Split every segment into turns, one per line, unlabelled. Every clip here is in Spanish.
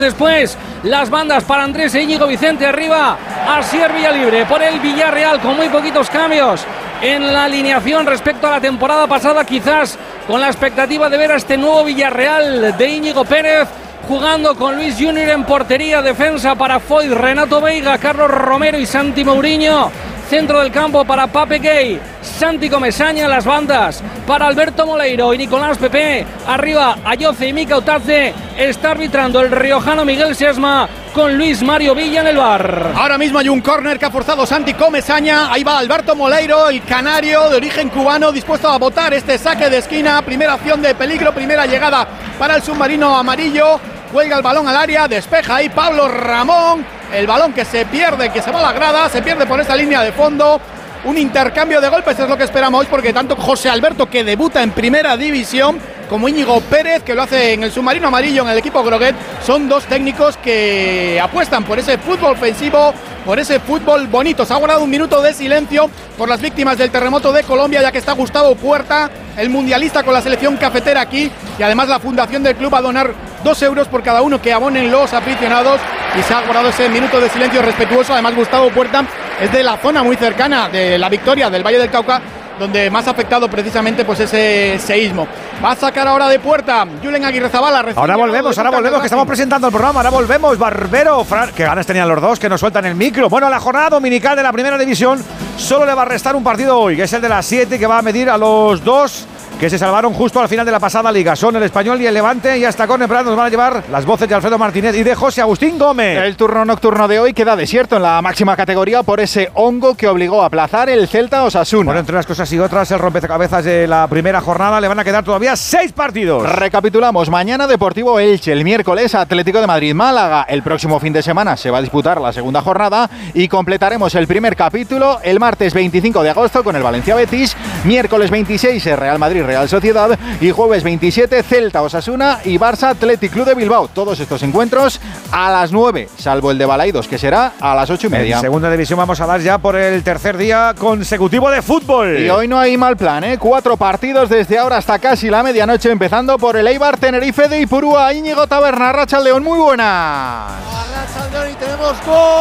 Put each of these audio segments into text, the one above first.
Después, las bandas para Andrés e Íñigo Vicente arriba, Asier Villalibre por el Villarreal con muy poquitos cambios en la alineación respecto a la temporada pasada, quizás con la expectativa de ver a este nuevo Villarreal de Íñigo Pérez, jugando con Luis Junior en portería, defensa para Foyt, Renato Veiga, Carlos Romero y Santi Mourinho. Centro del campo para Pape Gay, Santi Comesaña, las bandas para Alberto Moleiro y Nicolás Pepe. Arriba, Ayoce y Mika Utace. Está arbitrando el riojano Miguel Sesma con Luis Mario Villa en el bar.
Ahora mismo hay un córner que ha forzado Santi Comesaña. Ahí va Alberto Moleiro, el canario de origen cubano, dispuesto a botar este saque de esquina. Primera acción de peligro, primera llegada para el submarino amarillo. Cuelga el balón al área, despeja ahí Pablo Ramón. El balón que se pierde, que se va a la grada, se pierde por esa línea de fondo. Un intercambio de golpes es lo que esperamos hoy, porque tanto José Alberto, que debuta en primera división, como Íñigo Pérez, que lo hace en el submarino amarillo en el equipo Groguet, son dos técnicos que apuestan por ese fútbol ofensivo, por ese fútbol bonito. Se ha guardado un minuto de silencio por las víctimas del terremoto de Colombia, ya que está Gustavo Puerta, el mundialista con la selección cafetera aquí, y además la fundación del club va a donar 2 euros por cada uno que abonen los aficionados, y se ha guardado ese minuto de silencio respetuoso. Además, Gustavo Puerta es de la zona muy cercana de La Victoria, del Valle del Cauca, donde más ha afectado precisamente pues ese seísmo. Va a sacar ahora de puerta Julen Aguirrezabala.
Ahora volvemos, que estamos presentando el programa. Ahora volvemos. Barbero, que ganas tenían los dos, que nos sueltan el micro. Bueno, la jornada dominical de la primera división solo le va a restar un partido hoy, que es el de las 7, que va a medir a los dos que se salvaron justo al final de la pasada liga. Son el Español y el Levante, y hasta Córner nos van a llevar las voces de Alfredo Martínez y de José Agustín Gómez.
El turno nocturno de hoy queda desierto en la máxima categoría por ese hongo que obligó a aplazar el Celta Osasuna.
Bueno, entre unas cosas y otras, el rompecabezas de la primera jornada, le van a quedar todavía 6 partidos.
Recapitulamos: mañana Deportivo Elche, el miércoles Atlético de Madrid Málaga, el próximo fin de semana se va a disputar la segunda jornada y completaremos el primer capítulo el martes 25 de agosto con el Valencia Betis, miércoles 26 el Real Madrid Real Sociedad y jueves 27 Celta Osasuna y Barça Athletic Club de Bilbao. Todos estos encuentros a las 9, salvo el de Balaidos, que será a las 8:30.
En segunda división vamos a dar ya por el tercer día consecutivo de fútbol.
Y hoy no hay mal plan, 4 partidos desde ahora hasta casi la medianoche, empezando por el Eibar Tenerife de Ipurúa. Íñigo Taberna, Arratsaldeon, muy buenas.
Arratsaldeon, y tenemos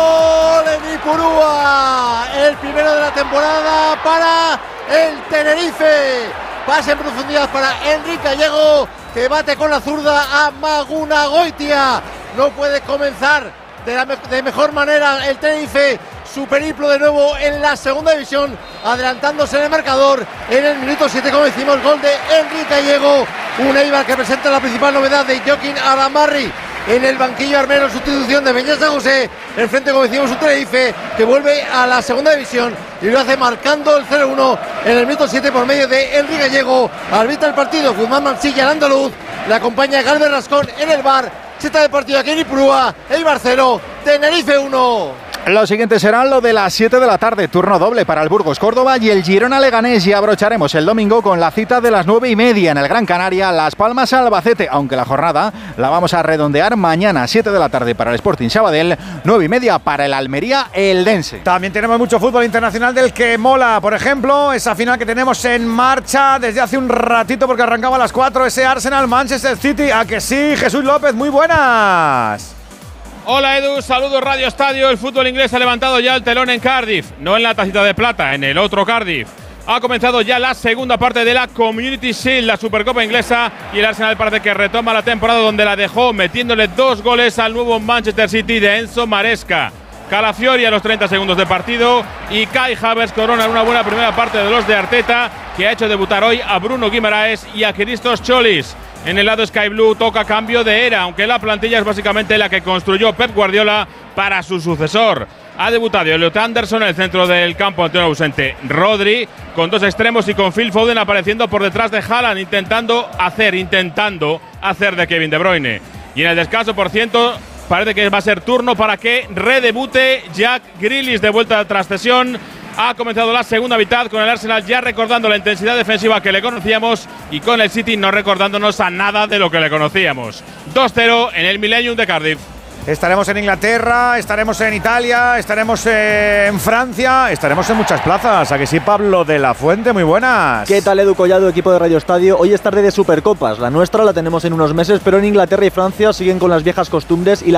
gol en Ipurúa, el primero de la temporada para el Tenerife. Pase en profundidad para Enrique Gallego, que bate con la zurda a Magunagoitia. No puede comenzar de mejor manera el Tenerife su periplo de nuevo en la segunda división, adelantándose en el marcador en el minuto 7, como decimos, gol de Enrique Gallego. Un Eibar que presenta la principal novedad de Joaquín Aramarri en el banquillo armero, sustitución de Beñat San José. Enfrente, como decimos, un Tenerife que vuelve a la segunda división y lo hace marcando el 0-1 en el minuto 7 por medio de Enrique Gallego. Arbitra el partido Guzmán Mansilla, el andaluz. Le acompaña Galvez Rascón en el bar. Seta de partido aquí en Ipurúa. Eibar 0, Tenerife 1.
Lo siguiente será lo de las 7 de la tarde, turno doble para el Burgos Córdoba y el Girona Leganés, y abrocharemos el domingo con la cita de las 9:30 en el Gran Canaria, Las Palmas Albacete, aunque la jornada la vamos a redondear mañana, 7 de la tarde para el Sporting Sabadell, 9:30 para el Almería Eldense.
También tenemos mucho fútbol internacional del que mola, por ejemplo, esa final que tenemos en marcha desde hace un ratito porque arrancaba a las 4, ese Arsenal Manchester City. ¿A que sí? Jesús López, muy buenas.
Hola Edu, saludos Radio Estadio. El fútbol inglés ha levantado ya el telón en Cardiff, no en la tacita de plata, en el otro Cardiff. Ha comenzado ya la segunda parte de la Community Shield, la Supercopa inglesa, y el Arsenal parece que retoma la temporada donde la dejó metiéndole 2 goles al nuevo Manchester City de Enzo Maresca. Calafiori a los 30 segundos de partido y Kai Havertz corona una buena primera parte de los de Arteta, que ha hecho debutar hoy a Bruno Guimaraes y a Christos Cholis. En el lado Sky Blue toca cambio de era, aunque la plantilla es básicamente la que construyó Pep Guardiola para su sucesor. Ha debutado Elliot Anderson en el centro del campo ante un ausente Rodri, con 2 extremos y con Phil Foden apareciendo por detrás de Haaland, intentando hacer de Kevin De Bruyne. Y en el descanso, por ciento, parece que va a ser turno para que redebute Jack Grealish de vuelta tras cesión. Ha comenzado la segunda mitad con el Arsenal ya recordando la intensidad defensiva que le conocíamos y con el City no recordándonos a nada de lo que le conocíamos. 2-0 en el Millennium de Cardiff.
Estaremos en Inglaterra, estaremos en Italia, estaremos en Francia, estaremos en muchas plazas. ¿A que sí, Pablo de la Fuente? Muy buenas.
¿Qué tal, Edu Collado, equipo de Radio Estadio? Hoy es tarde de Supercopas. La nuestra la tenemos en unos meses, pero en Inglaterra y Francia siguen con las viejas costumbres y la